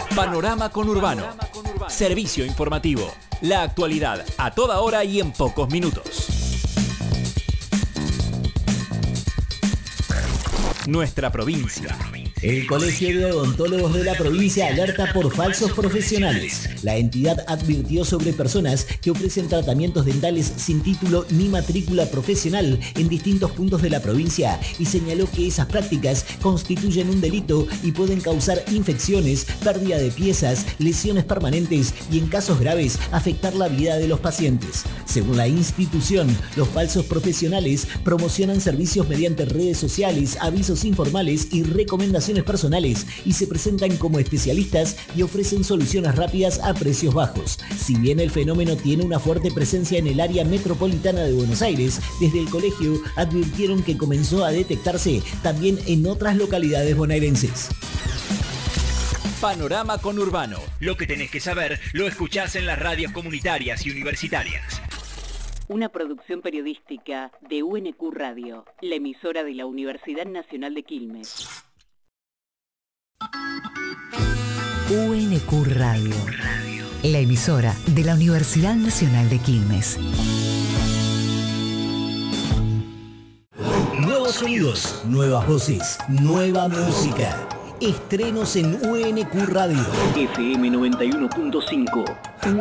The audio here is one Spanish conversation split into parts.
Panorama Conurbano. Servicio informativo. La actualidad a toda hora y en pocos minutos. Nuestra provincia. El Colegio de Odontólogos de la provincia alerta por falsos profesionales. La entidad advirtió sobre personas que ofrecen tratamientos dentales sin título ni matrícula profesional en distintos puntos de la provincia y señaló que esas prácticas constituyen un delito y pueden causar infecciones, pérdida de piezas, lesiones permanentes y en casos graves afectar la vida de los pacientes. Según la institución, los falsos profesionales promocionan servicios mediante redes sociales, avisos informales y recomendaciones personales y se presentan como especialistas y ofrecen soluciones rápidas a precios bajos. Si bien el fenómeno tiene una fuerte presencia en el área metropolitana de Buenos Aires, desde el colegio advirtieron que comenzó a detectarse también en otras localidades bonaerenses. Panorama Conurbano. Lo que tenés que saber lo escuchás en las radios comunitarias y universitarias. Una producción periodística de UNQ Radio, la emisora de la Universidad Nacional de Quilmes. UNQ Radio, la emisora de la Universidad Nacional de Quilmes. Nuevos sonidos, nuevas voces, nueva música. Estrenos en UNQ Radio. FM 91.5,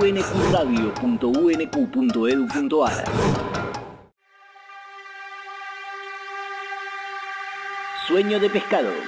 unqradio.unq.edu.ar. Sueño de pescado.